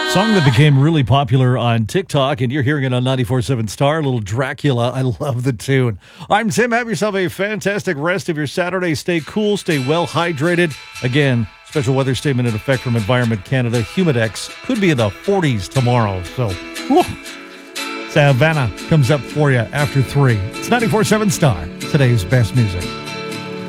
Song that became really popular on TikTok, and you're hearing it on 94.7 Star, Little Dracula. I love the tune. I'm Tim. Have yourself a fantastic rest of your Saturday. Stay cool, stay well hydrated. Again, special weather statement in effect from Environment Canada. Humidex could be in the 40s tomorrow. So, whew. Savannah comes up for you after 3. It's 94.7 Star, today's best music.